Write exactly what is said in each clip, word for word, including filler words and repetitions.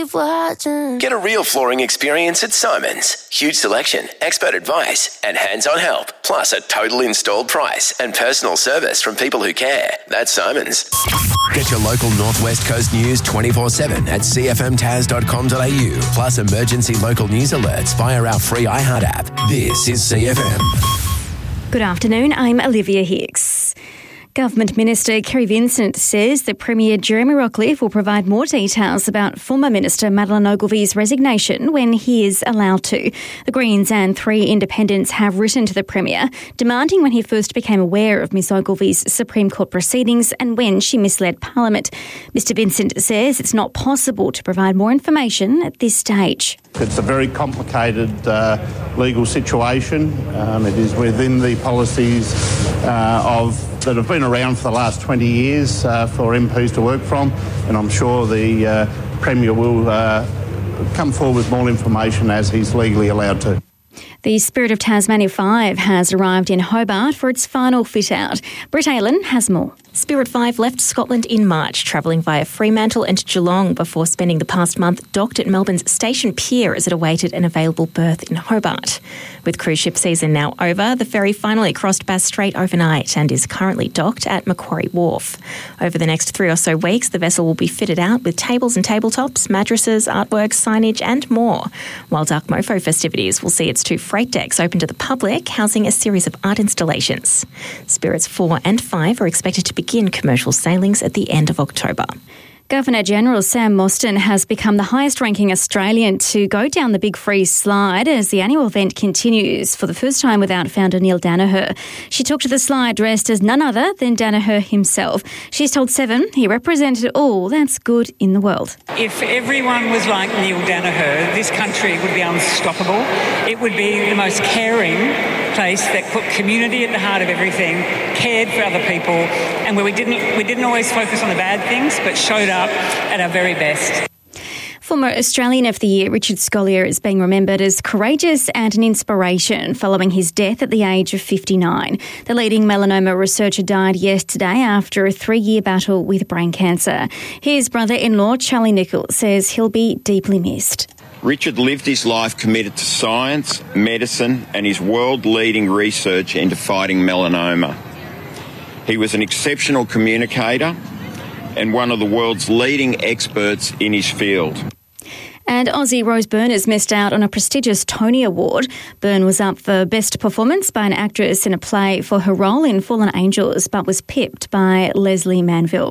keep watching. Get a real flooring experience at Simon's. Huge selection, expert advice, and hands-on help. Plus a total installed price and personal service from people who care. That's Simon's. Get your local Northwest Coast news twenty-four seven at c f m taz dot com dot a u. Plus emergency local news alerts via our free iHeart app. This is C F M. Good afternoon, I'm Olivia Hicks. Government Minister Kerry Vincent says that Premier Jeremy Rockliff will provide more details about former Minister Madeleine Ogilvy's resignation when he is allowed to. The Greens and three independents have written to the Premier, demanding when he first became aware of Miss Ogilvy's Supreme Court proceedings and when she misled Parliament. Mister Vincent says it's not possible to provide more information at this stage. It's a very complicated uh, legal situation. Um, it is within the policies uh, of that have been around for the last twenty years uh, for M Ps to work from, and I'm sure the uh, Premier will uh, come forward with more information as he's legally allowed to. The Spirit of Tasmania five has arrived in Hobart for its final fit-out. Britt Aylen has more. Spirit five left Scotland in March, travelling via Fremantle and Geelong before spending the past month docked at Melbourne's Station Pier as it awaited an available berth in Hobart. With cruise ship season now over, the ferry finally crossed Bass Strait overnight and is currently docked at Macquarie Wharf. Over the next three or so weeks, the vessel will be fitted out with tables and tabletops, mattresses, artwork, signage and more, while Dark Mofo festivities will see its two freight decks open to the public, housing a series of art installations. Spirits four and five are expected to begin commercial sailings at the end of October. Governor-General Sam Mostyn has become the highest-ranking Australian to go down the Big Freeze slide as the annual event continues for the first time without founder Neil Daniher. She took to the slide dressed as none other than Daniher himself. She's told Seven he represented all that's good in the world. If everyone was like Neil Daniher, this country would be unstoppable. It would be the most caring place that put community at the heart of everything, cared for other people, and where we didn't we didn't always focus on the bad things, but showed up at our very best. Former Australian of the Year Richard Scolyer is being remembered as courageous and an inspiration following his death at the age of fifty-nine. The leading melanoma researcher died yesterday after a three-year battle with brain cancer. His brother-in-law, Charlie Nichols, says he'll be deeply missed. Richard lived his life committed to science, medicine and his world-leading research into fighting melanoma. He was an exceptional communicator and one of the world's leading experts in his field. And Aussie Rose Byrne has missed out on a prestigious Tony Award. Byrne was up for Best Performance by an actress in a play for her role in Fallen Angels, but was pipped by Leslie Manville.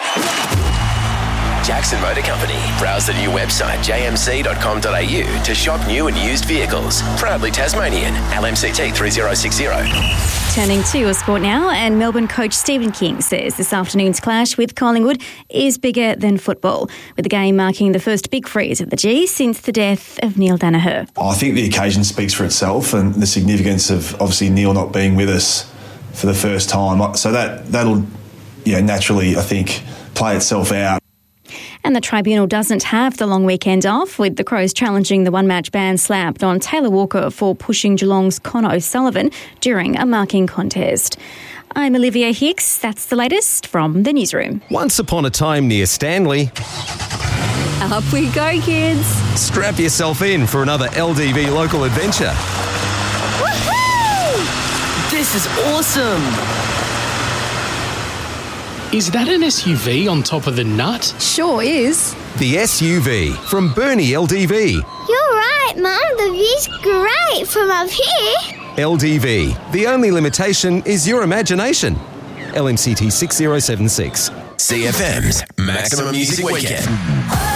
Jackson Motor Company. Browse the new website j m c dot com dot a u to shop new and used vehicles. Proudly Tasmanian. L M C T three zero six zero. Turning to your sport now, and Melbourne coach Stephen King says this afternoon's clash with Collingwood is bigger than football, with the game marking the first big freeze at the G since the death of Neil Daniher. I think the occasion speaks for itself, and the significance of obviously Neil not being with us for the first time. So that, that'll yeah, naturally, I think, play itself out. And the tribunal doesn't have the long weekend off, with the Crows challenging the one-match ban slapped on Taylor Walker for pushing Geelong's Connor O'Sullivan during a marking contest. I'm Olivia Hicks. That's the latest from the newsroom. Once upon a time near Stanley. Up we go, kids. Strap yourself in for another L D V local adventure. Woohoo! This is awesome. Is that an S U V on top of the nut? Sure is. The S U V from Bernie L D V. You're right, Mum. The view's great from up here. L D V. The only limitation is your imagination. L M C T six zero seven six. C F M's Maximum Music Weekend.